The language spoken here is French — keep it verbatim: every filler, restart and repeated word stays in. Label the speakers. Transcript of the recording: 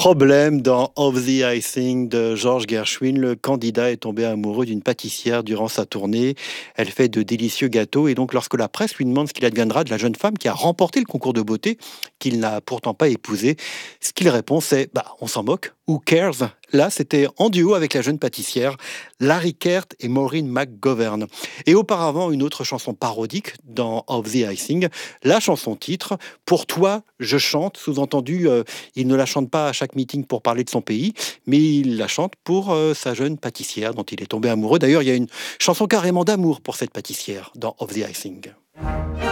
Speaker 1: Problème dans Of the Icing de George Gershwin. Le candidat est tombé amoureux d'une pâtissière durant sa tournée. Elle fait de délicieux gâteaux et donc lorsque la presse lui demande ce qu'il adviendra de la jeune femme qui a remporté le concours de beauté, qu'il n'a pourtant pas épousée, ce qu'il répond c'est bah, on s'en moque, who cares? Là, c'était en duo avec la jeune pâtissière Larry Kert et Maureen McGovern. Et auparavant, une autre chanson parodique dans Of the Icing, la chanson titre Pour toi, je chante. Sous-entendu, euh, il ne la chante pas à chaque meeting pour parler de son pays, mais il la chante pour euh, sa jeune pâtissière dont il est tombé amoureux. D'ailleurs, il y a une chanson carrément d'amour pour cette pâtissière dans Of the Icing.